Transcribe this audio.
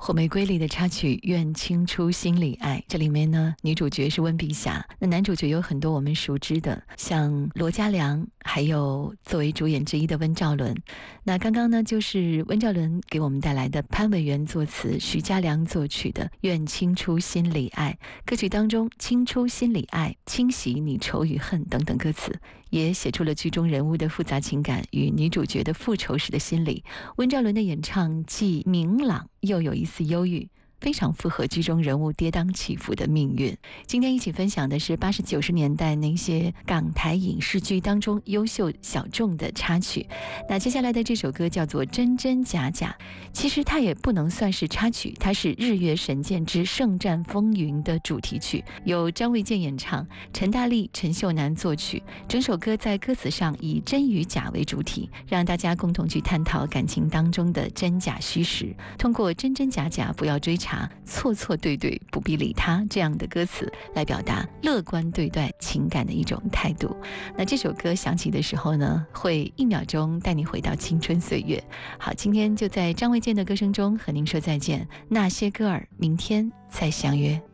火玫瑰里的插曲《愿倾出心里爱》，这里面呢，女主角是温碧霞，那男主角有很多我们熟知的，像罗嘉良，还有作为主演之一的温兆伦。那刚刚呢，就是温兆伦给我们带来的潘伟元作词，徐嘉良作曲的《愿倾出心里爱》。歌曲当中，倾出心里爱，清洗你愁与恨等等歌词，也写出了剧中人物的复杂情感与女主角的复仇时的心理。温兆伦的演唱既明朗又有一丝忧郁，非常符合剧中人物跌宕起伏的命运。今天一起分享的是80、90年代那些港台影视剧当中优秀小众的插曲。那接下来的这首歌叫做《真真假假》，其实它也不能算是插曲，它是《日月神剑之圣战风云》的主题曲，由张卫健演唱，陈大力、陈秀楠作曲。整首歌在歌词上以真与假为主体，让大家共同去探讨感情当中的真假虚实，通过真真假假不要追查，错错对对不必理他这样的歌词来表达乐观对待情感的一种态度。那这首歌响起的时候呢，会1秒钟带你回到青春岁月。好，今天就在张卫健的歌声中和您说再见，那些歌儿，明天再相约。